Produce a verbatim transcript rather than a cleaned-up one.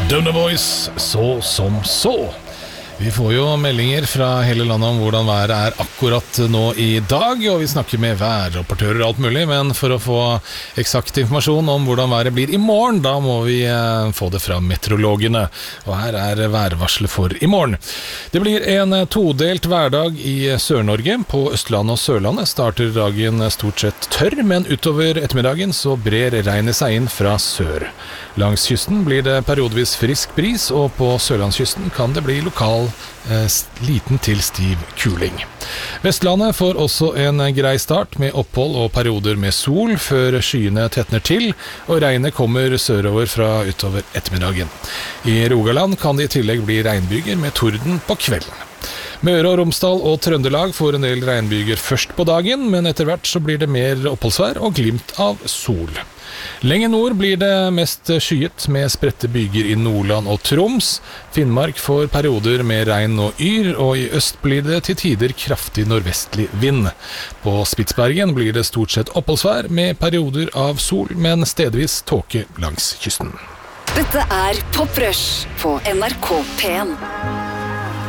Donna Voice, så som så. Vi får jo meldinger fra hele landet om hvordan været er akkurat nå i dag, og vi snakker med værrapportører og alt mulig, men for å få eksakt informasjon om hvordan været blir i morgen, da må vi få det fra meteorologene. Og her er værvarselet for i morgen. Det blir en todelt hverdag i Sør-Norge. På Østlandet og Sørlandet starter dagen stort sett tørr, men utover ettermiddagen så brer regnet seg inn fra sør. Langs kysten blir det periodevis frisk bris, og på Sørlandskysten kan det bli lokal eh, liten til stiv kuling. Vestlandet får også en grei start med opphold og perioder med sol før skyene tetner til, og regnet kommer sørover fra utover ettermiddagen. I Rogaland kan det i tillegg bli regnbyger med torden på kvelden. Møre og Romsdal og Trøndelag får en del regnbyger først på dagen, men etter hvert så blir det mer oppholdsvær og glimt av sol. Lenger nord blir det mest skyet med spredte byger i Nordland og Troms. Finnmark får perioder med regn og yr, og i øst blir det til tider kraftig nordvestlig vind. På Spitsbergen blir det stort sett oppholdsvær med perioder av sol, men stedvis tåke langs kysten. Dette er Pop Rush på N R K P en.